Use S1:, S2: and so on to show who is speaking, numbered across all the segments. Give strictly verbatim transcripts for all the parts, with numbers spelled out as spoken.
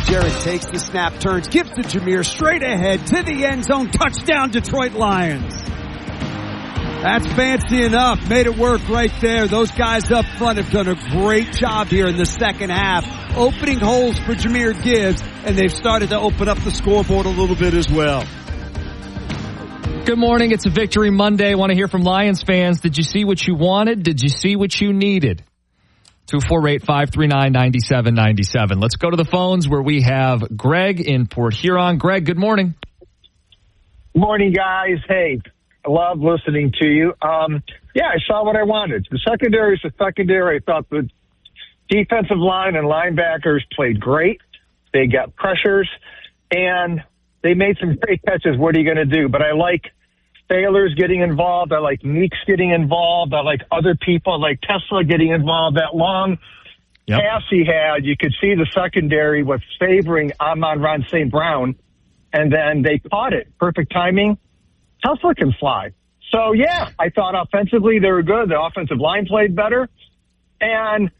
S1: Jarrett takes the snap, turns, gives to Jameer straight ahead to the end zone. Touchdown, Detroit Lions. That's fancy enough. Made it work right there. Those guys up front have done a great job here in the second half, opening holes for Jahmyr Gibbs, and they've started to open up the scoreboard a little bit as well.
S2: Good morning. It's a Victory Monday. I want to hear from Lions fans. Did you see what you wanted? Did you see what you needed? two four eight, five three nine, nine seven nine seven. Let's go to the phones where we have Greg in Port Huron. Greg, good morning.
S3: Morning, guys. Hey, I love listening to you. Um, yeah, I saw what I wanted. The secondary is the secondary. I thought the defensive line and linebackers played great. They got pressures, and they made some great catches. What are you going to do? But I like Thaler's getting involved. I like Meeks getting involved. I like other people like Tesla getting involved. That long yep. pass he had, you could see the secondary was favoring Amon-Ra Saint Brown, and then they caught it. Perfect timing. Tesla can fly. So, yeah, I thought offensively they were good. The offensive line played better. And,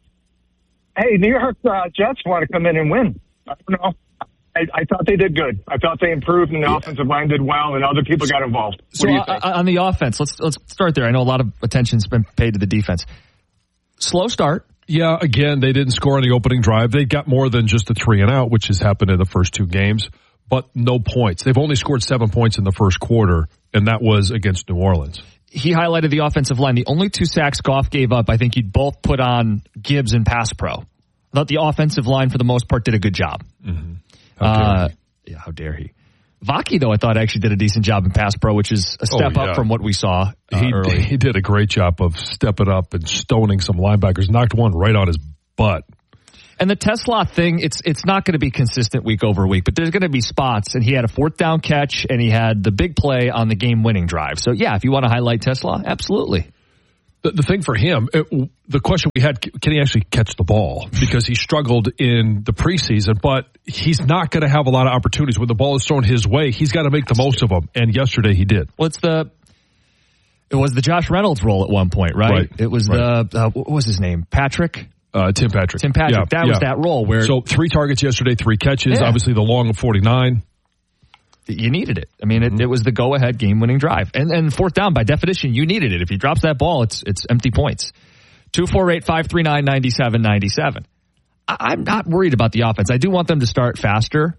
S3: hey, New York uh, Jets want to come in and win. I don't know. I, I thought they did good. I thought they improved, and the yeah. offensive line did well, and other people got involved. What
S2: so
S3: do you think?
S2: Uh, on the offense, let's let's start there. I know a lot of attention's been paid to the defense. Slow start.
S4: Yeah, again, they didn't score on the opening drive. They got more than just a three and out, which has happened in the first two games, but no points. They've only scored seven points in the first quarter, and that was against New Orleans.
S2: He highlighted the offensive line. The only two sacks Goff gave up, I think you'd both put on Gibbs and Pass Pro. I thought the offensive line, for the most part, did a good job.
S4: Mm-hmm.
S2: How uh, yeah, how dare he? Vaki, though, I thought actually did a decent job in Pass Pro, which is a step
S4: oh, yeah.
S2: up from what we saw uh,
S4: he,
S2: early.
S4: He did a great job of stepping up and stoning some linebackers. Knocked one right on his butt.
S2: And the Tesla thing, it's it's not going to be consistent week over week, but there's going to be spots. And he had a fourth down catch, and he had the big play on the game-winning drive. So, yeah, if you want to highlight Tesla, absolutely.
S4: The, the thing for him, it, the question we had, can he actually catch the ball? Because he struggled in the preseason, but he's not going to have a lot of opportunities. When the ball is thrown his way, he's got to make the most of them. And yesterday he did.
S2: What's the, it was the Josh Reynolds role at one point, right?
S4: right.
S2: It was right. the, uh, what was his name? Patrick?
S4: Uh, Tim Patrick.
S2: Tim Patrick.
S4: Yeah,
S2: that
S4: yeah.
S2: was that role where.
S4: So three targets yesterday, three catches,
S2: yeah.
S4: obviously the long of forty-nine.
S2: You needed it. I mean, it, mm-hmm. it was the go-ahead game-winning drive. And and fourth down, by definition, you needed it. If he drops that ball, it's it's empty points. two four eight, five three nine, nine seven nine seven. I'm not worried about the offense. I do want them to start faster.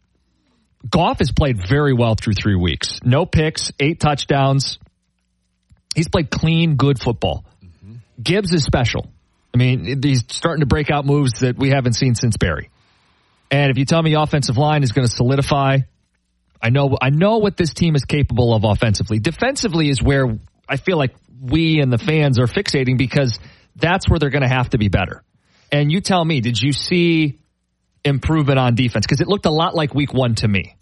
S2: Goff has played very well through three weeks. No picks, eight touchdowns. He's played clean, good football. Mm-hmm. Gibbs is special. I mean, he's starting to break out moves that we haven't seen since Barry. And if you tell me offensive line is going to solidify, I know I know what this team is capable of offensively. Defensively is where I feel like we and the fans are fixating because that's where they're going to have to be better. And you tell me, did you see improvement on defense? Because it looked a lot like week one to me.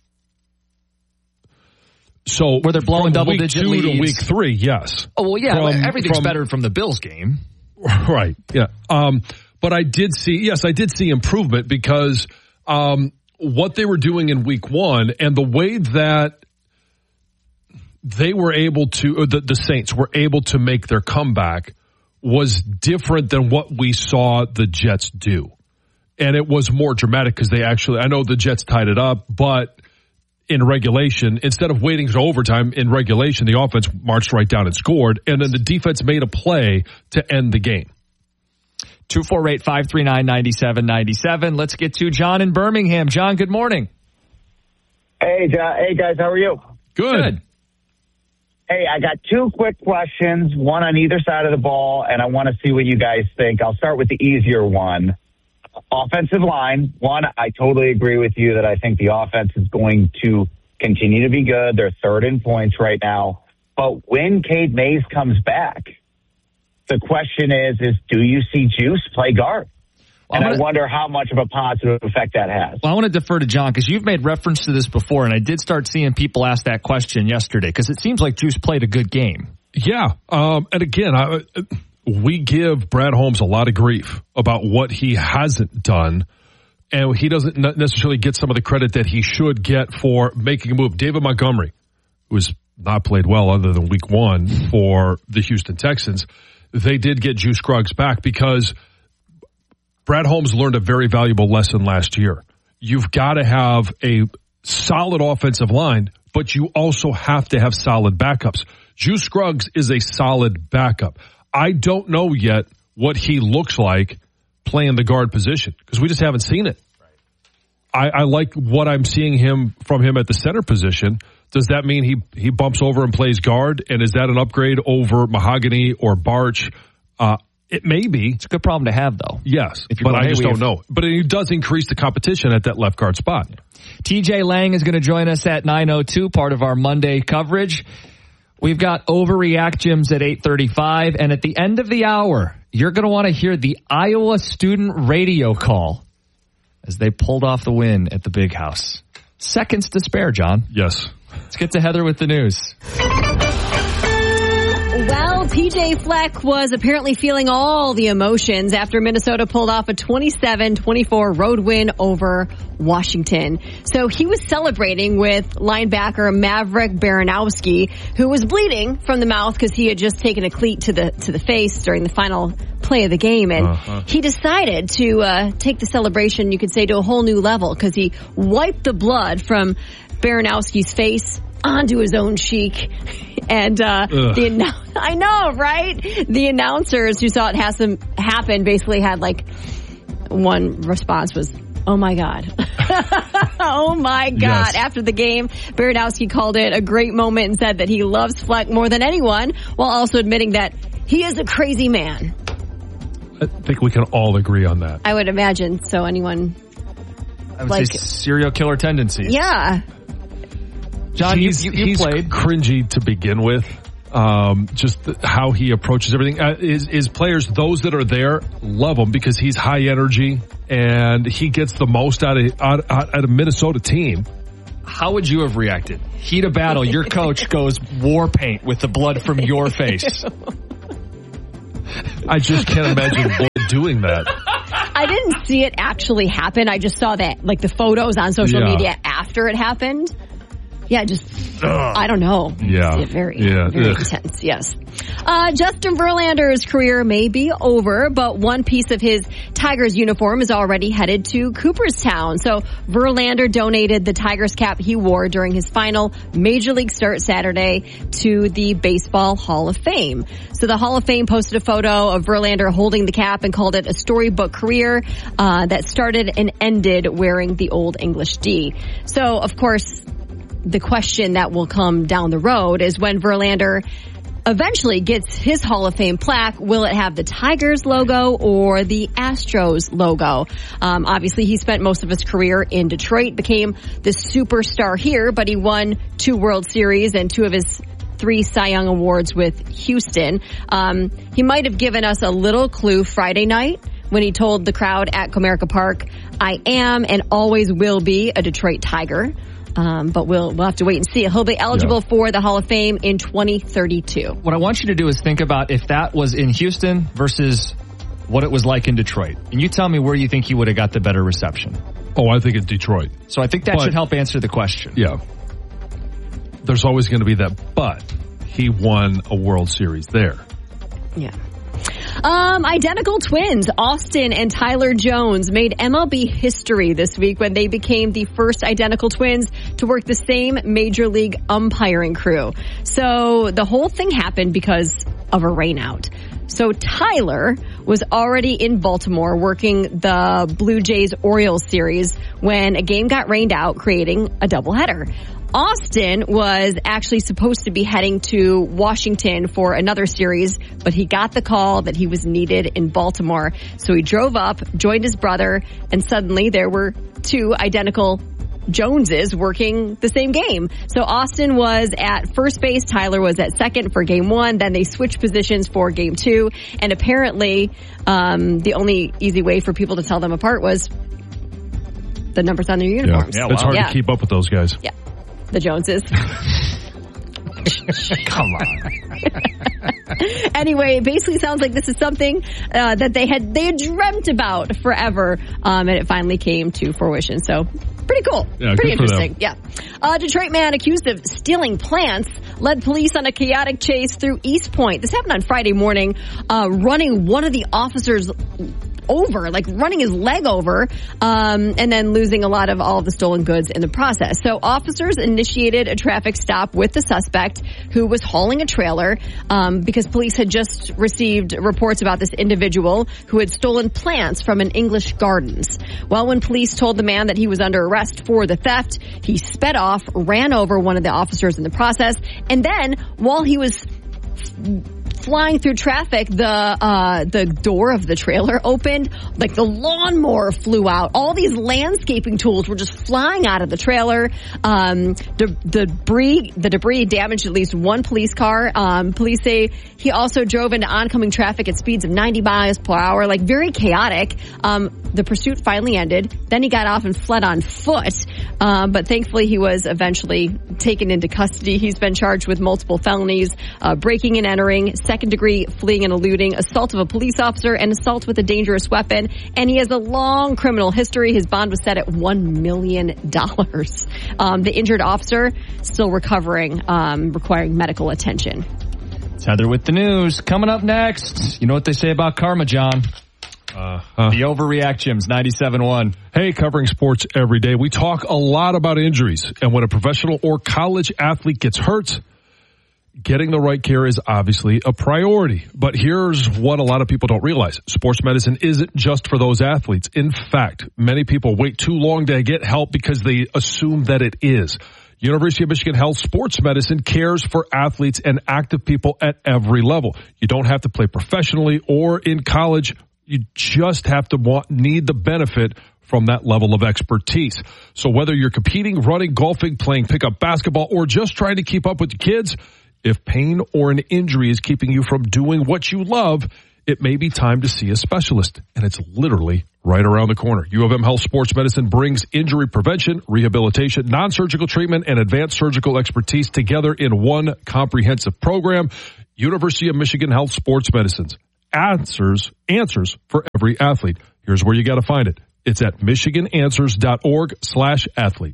S4: So
S2: where they're blowing double-digit leads.
S4: Week two to week three, yes.
S2: Oh, well, yeah,
S4: from,
S2: everything's
S4: from,
S2: better from the Bills game.
S4: Right, yeah. Um, but I did see, yes, I did see improvement because um, what they were doing in week one and the way that they were able to, or the, the Saints were able to make their comeback was different than what we saw the Jets do. And it was more dramatic because they actually, I know the Jets tied it up, but in regulation, instead of waiting for overtime, in regulation, the offense marched right down and scored, and then the defense made a play to end the game.
S2: two four eight, five three nine, nine seven nine seven. Let's get to John in Birmingham. John, good morning.
S5: Hey, John. Hey, guys. How are you?
S4: Good.
S2: Good.
S5: Hey, I got two quick questions, one on either side of the ball, and I want to see what you guys think. I'll start with the easier one. Offensive line, one, I totally agree with you that I think the offense is going to continue to be good. They're third in points right now. But when Cade Mays comes back, the question is, is do you see Juice play guard? Well, and gonna, I wonder how much of a positive effect that has.
S2: Well, I want to defer to John because you've made reference to this before, and I did start seeing people ask that question yesterday because it seems like Juice played a good game.
S4: Yeah. Um, and again, I... we give Brad Holmes a lot of grief about what he hasn't done, and he doesn't necessarily get some of the credit that he should get for making a move. David Montgomery, who's not played well other than week one for the Houston Texans, they did get Juice Scruggs back because Brad Holmes learned a very valuable lesson last year. you've got to have a solid offensive line, but you also have to have solid backups. Juice Scruggs is a solid backup. I don't know yet what he looks like playing the guard position because we just haven't seen it. I, I like what I'm seeing him from him at the center position. Does that mean he, he bumps over and plays guard? And is that an upgrade over Mahogany or Barch? Uh, it may be.
S2: It's a good problem to have, though.
S4: Yes,
S2: if
S4: but
S2: going,
S4: I
S2: hey,
S4: just don't
S2: have...
S4: know. But it does increase the competition at that left guard spot.
S2: T J Lang is going to join us at nine oh two, part of our Monday coverage. We've got Overreact Gyms at eight thirty-five. And at the end of the hour, you're going to want to hear the Iowa student radio call as they pulled off the win at the Big House. Seconds to spare, John.
S4: Yes.
S2: Let's get to Heather with the news.
S6: Well, P J Fleck was apparently feeling all the emotions after Minnesota pulled off a twenty-seven twenty-four road win over Washington. So he was celebrating with linebacker Maverick Baranowski, who was bleeding from the mouth because he had just taken a cleat to the to the face during the final play of the game. And uh-huh. he decided to uh, take the celebration, you could say, to a whole new level because he wiped the blood from Baranowski's face onto his own cheek. And uh the I know, right? The announcers who saw it has them happen basically had like one response was, "Oh my God." Oh my God. Yes. After the game, Baranowski called it a great moment and said that he loves Fleck more than anyone, while also admitting that he is a crazy man.
S4: I think we can all agree on that.
S6: I would imagine. So anyone
S2: I would
S6: like
S2: say serial killer tendencies.
S6: Yeah.
S2: John,
S4: he's,
S2: you, you, you
S4: he's
S2: played
S4: cringy to begin with. Um, just the, how he approaches everything. Uh, his, his players, those that are there, love him because he's high energy and he gets the most out of out, out, out of Minnesota team.
S2: How would you have reacted? Heat of battle, your coach goes war paint with the blood from your face.
S4: I just can't imagine Boyd doing that.
S6: I didn't see it actually happen. I just saw that, like the photos on social yeah. media after it happened. Yeah, just, Ugh. I don't know.
S4: Yeah.
S6: It's very,
S4: yeah.
S6: very intense, yes. Uh, Justin Verlander's career may be over, but one piece of his Tigers uniform is already headed to Cooperstown. So Verlander donated the Tigers cap he wore during his final Major League start Saturday to the Baseball Hall of Fame. So the Hall of Fame posted a photo of Verlander holding the cap and called it a storybook career uh, that started and ended wearing the Old English D. So, of course, the question that will come down the road is when Verlander eventually gets his Hall of Fame plaque, will it have the Tigers logo or the Astros logo? Um, obviously, he spent most of his career in Detroit, became the superstar here, but he won two World Series and two of his three Cy Young Awards with Houston. Um, he might have given us a little clue Friday night when he told the crowd at Comerica Park, "I am and always will be a Detroit Tiger." Um, but we'll we'll have to wait and see. He'll be eligible yeah. for the Hall of Fame in twenty thirty-two.
S2: What I want you to do is think about if that was in Houston versus what it was like in Detroit. And you tell me where you think he would have got the better reception.
S4: Oh, I think it's Detroit.
S2: So I think that but, should help answer the question.
S4: Yeah. There's always going to be that, but he won a World Series there.
S6: Yeah. Um, identical twins, Austin and Tyler Jones, made M L B history this week when they became the first identical twins to work the same Major League umpiring crew. So the whole thing happened because of a rainout. So Tyler was already in Baltimore working the Blue Jays-Orioles series when a game got rained out, creating a doubleheader. Austin was actually supposed to be heading to Washington for another series, but he got the call that he was needed in Baltimore. So he drove up, joined his brother, and suddenly there were two identical Joneses working the same game. So Austin was at first base, Tyler was at second for game one, then they switched positions for game two, and apparently um, the only easy way for people to tell them apart was the numbers on their uniforms.
S4: Yeah, yeah, wow. It's hard yeah. to keep up with those guys.
S6: Yeah. The Joneses.
S2: Come on.
S6: Anyway, it basically sounds like this is something uh, that they had they had dreamt about forever, um, and it finally came to fruition. So, pretty cool.
S4: Yeah,
S6: pretty interesting. Yeah. A Detroit man accused of stealing plants led police on a chaotic chase through East Point. This happened on Friday morning, uh, running one of the officers over, like running his leg over, um, and then losing a lot of all of the stolen goods in the process. So officers initiated a traffic stop with the suspect who was hauling a trailer um, because police had just received reports about this individual who had stolen plants from an English Gardens. Well, when police told the man that he was under arrest for the theft, he sped off, ran over one of the officers in the process, and then while he was flying through traffic, the uh, the door of the trailer opened, like the lawnmower flew out. All these landscaping tools were just flying out of the trailer. Um, the, the debris, the debris damaged at least one police car. Um, police say he also drove into oncoming traffic at speeds of ninety miles per hour, like very chaotic. Um, the pursuit finally ended. Then he got off and fled on foot. Um, but thankfully he was eventually taken into custody. He's been charged with multiple felonies, uh, breaking and entering, second degree fleeing and eluding, assault of a police officer, and assault with a dangerous weapon. And he has a long criminal history. His bond was set at one million dollars. Um, the injured officer still recovering, um, requiring medical attention.
S2: It's Heather with the news. Coming up next, you know what they say about karma, John? Uh, uh, the Overreact Gyms, ninety-seven point one.
S4: Hey, covering sports every day. We talk a lot about injuries, and when a professional or college athlete gets hurt, getting the right care is obviously a priority. But here's what a lot of people don't realize. Sports medicine isn't just for those athletes. In fact, many people wait too long to get help because they assume that it is. University of Michigan Health Sports Medicine cares for athletes and active people at every level. You don't have to play professionally or in college. You just have to want, need the benefit from that level of expertise. So whether you're competing, running, golfing, playing pickup basketball, or just trying to keep up with your kids, if pain or an injury is keeping you from doing what you love, it may be time to see a specialist. And it's literally right around the corner. U of M Health Sports Medicine brings injury prevention, rehabilitation, non-surgical treatment, and advanced surgical expertise together in one comprehensive program. University of Michigan Health Sports Medicine's answers, answers for every athlete. Here's where you got to find it. It's at michigananswers.org slash athlete.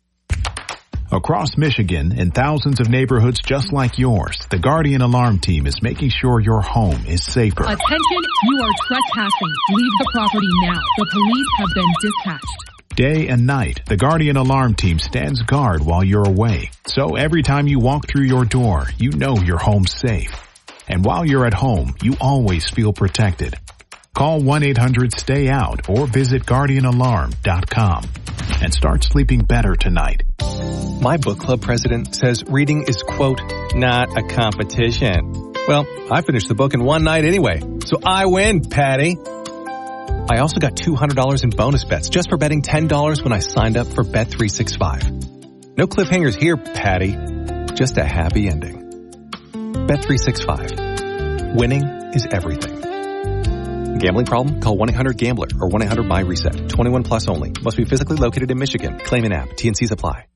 S7: Across Michigan, in thousands of neighborhoods just like yours, the Guardian Alarm Team is making sure your home is safer.
S8: Attention, you are trespassing. Leave the property now. The police have been dispatched.
S7: Day and night, the Guardian Alarm Team stands guard while you're away. So every time you walk through your door, you know your home's safe. And while you're at home, you always feel protected. Call one eight hundred stay out or visit guardian alarm dot com and start sleeping better tonight.
S9: My book club president says reading is, quote, not a competition. Well, I finished the book in one night anyway, so I win, Patty. I also got two hundred dollars in bonus bets just for betting ten dollars when I signed up for Bet three sixty-five. No cliffhangers here, Patty. Just a happy ending. Bet three sixty-five. Winning is everything. Gambling problem? Call one eight hundred gambler or one eight hundred my reset. twenty-one plus only. Must be physically located in Michigan. Claim an app. T and C's apply.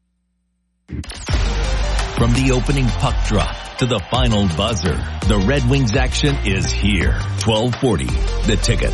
S10: From the opening puck drop to the final buzzer, the Red Wings action is here. twelve forty, The Ticket.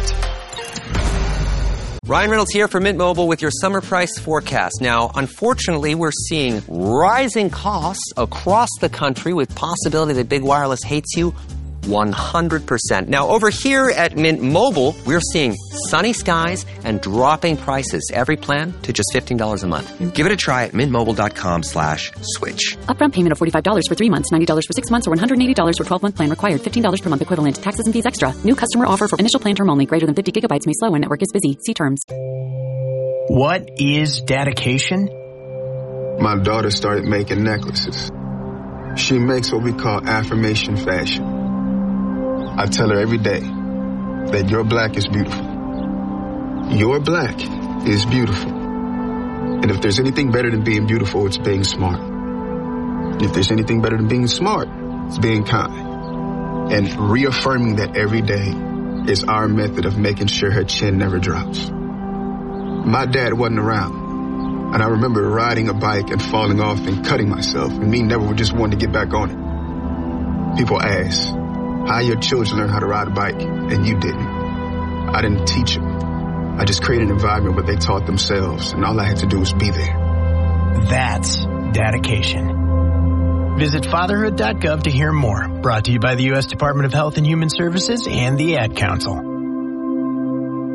S11: Ryan Reynolds here for Mint Mobile with your summer price forecast. Now, unfortunately, we're seeing rising costs across the country with possibility that big wireless hates you one hundred percent. Now, over here at Mint Mobile, we're seeing sunny skies and dropping prices. Every plan to just fifteen dollars a month. Give it a try at mintmobile.com slash switch.
S12: Upfront payment of forty-five dollars for three months, ninety dollars for six months, or one hundred eighty dollars for twelve-month plan required. fifteen dollars per month equivalent. Taxes and fees extra. New customer offer for initial plan term only. Greater than fifty gigabytes may slow when network is busy. See terms.
S13: What is dedication?
S14: My daughter started making necklaces. She makes what we call affirmation fashion. I tell her every day that your black is beautiful. Your black is beautiful. And if there's anything better than being beautiful, it's being smart. And if there's anything better than being smart, it's being kind. And reaffirming that every day is our method of making sure her chin never drops. My dad wasn't around. And I remember riding a bike and falling off and cutting myself. And me never just wanting to get back on it. People ask, how your children learn how to ride a bike, and you didn't. I didn't teach them. I just created an environment where they taught themselves, and all I had to do was be there.
S13: That's dedication. Visit fatherhood dot gov to hear more. Brought to you by the U S Department of Health and Human Services and the Ad Council.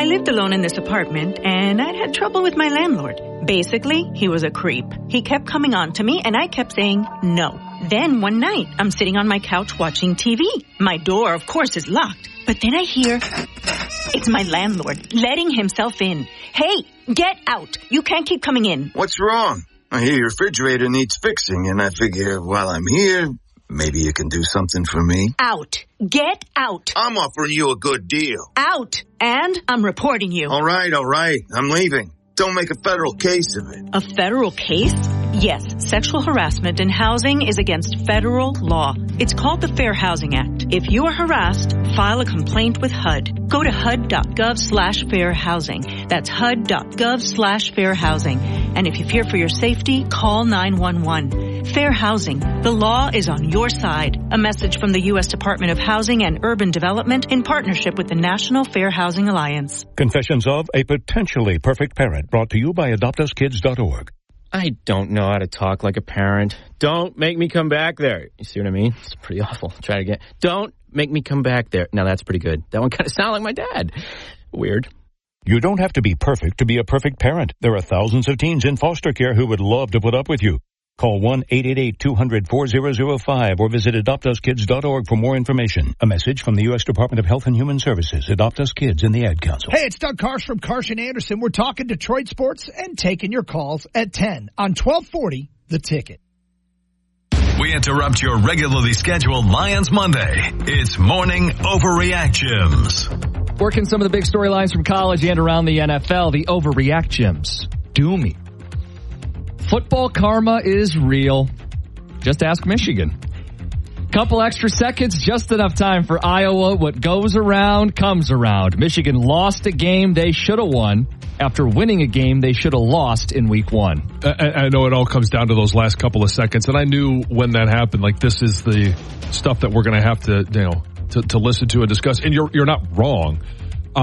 S15: I lived alone in this apartment, and I'd had trouble with my landlord. Basically, he was a creep. He kept coming on to me, and I kept saying no. Then one night, I'm sitting on my couch watching T V. My door, of course, is locked. But then I hear it's my landlord letting himself in. Hey, get out. You can't keep coming in.
S16: What's wrong? I hear your refrigerator needs fixing, and I figure while I'm here, maybe you can do something for me.
S15: Out. Get out.
S16: I'm offering you a good deal.
S15: Out. And I'm reporting you.
S16: All right, all right. I'm leaving. Don't make a federal case of it.
S15: A federal case? Yes, sexual harassment in housing is against federal law. It's called the Fair Housing Act. If you are harassed, file a complaint with H U D. Go to H U D dot gov slash fair housing. That's H U D dot gov slash fair housing. And if you fear for your safety, call nine one one. Fair housing. The law is on your side. A message from the U S Department of Housing and Urban Development in partnership with the National Fair Housing Alliance.
S17: Confessions of a Potentially Perfect Parent, brought to you by adopt us kids dot org.
S18: I don't know how to talk like a parent. Don't make me come back there. You see what I mean? It's pretty awful. Try it again. Don't make me come back there. Now that's pretty good. That one kind of sounded like my dad. Weird.
S17: You don't have to be perfect to be a perfect parent. There are thousands of teens in foster care who would love to put up with you. Call one eight eight eight two hundred four thousand five or visit adopt us kids dot org for more information. A message from the U S Department of Health and Human Services, Adopt Us Kids, and the Ad Council.
S19: Hey, it's Doug Karsh from Karsh and Anderson. We're talking Detroit sports and taking your calls at ten on twelve forty The Ticket.
S10: We interrupt your regularly scheduled Lions Monday. It's Morning Overreactions.
S2: Working some of the big storylines from college and around the N F L, the overreactions. Do me. Football karma is real. Just ask Michigan. Couple extra seconds, just enough time for Iowa. What goes around comes around. Michigan lost a game they should have won after winning a game they should have lost in week one.
S4: I, I know it all comes down to those last couple of seconds, and I knew when that happened, like, this is the stuff that we're going to have to, you know, to, to listen to and discuss. And you're you're not wrong.